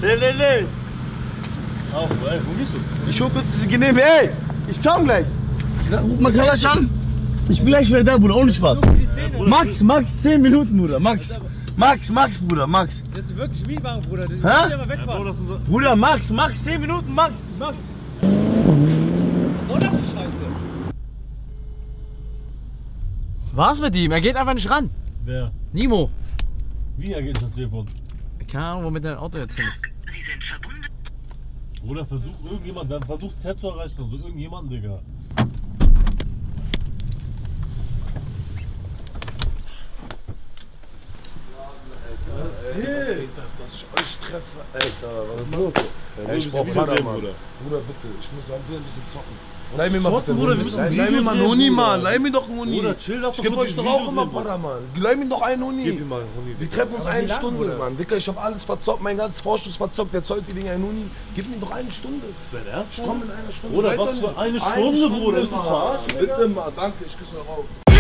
Nee. Ach, ey, wo gehst du? Ich hol kurz diese Genehmigung. Ey, ich komm gleich. Ruf mal Kalasch an. Ich bin gleich wieder da, Bruder, ohne Spaß. Max, 10 Minuten, Bruder, Max, Bruder, Max. Das ist wirklich Mietwagen, Bruder. Das Hä? ist ja mal wegfahren. Bruder, Max, 10 Minuten, Max. Was soll das die Scheiße? Was mit ihm? Er geht einfach nicht ran. Wer? Nimo. Wie er geht das Telefon? Keine Ahnung, womit dein Auto jetzt hin ist. Oder versucht Z zu erreichen, also irgendjemanden, Digga. Was geht ab, dass ich euch treffe? Alter, was ist los? Ey, Ich brauch Vater, Mann. Bruder, bitte, ich muss am ein bisschen zocken. Leih mir mal bitte, Bruder, wir müssen leih mir mal einen Huni, Mann. Leih mir doch einen Huni. Bruder, chill, lass ich geb euch doch auch immer Vater, Mann. Leih mir doch einen Huni. Gib ihm mal einen Huni. Wir treffen uns eine Stunde, Mann. Dicker, ich hab alles verzockt, mein ganzes Vorschuss verzockt. Der zollt die Dinge einen Huni. Gib mir doch eine Stunde. Ist dein Ernst? Ich komm in einer Stunde. Bruder, was für eine Stunde, Bruder? Das ist Mann. verarschen, Bitte mal, danke, ich küsse euch auf.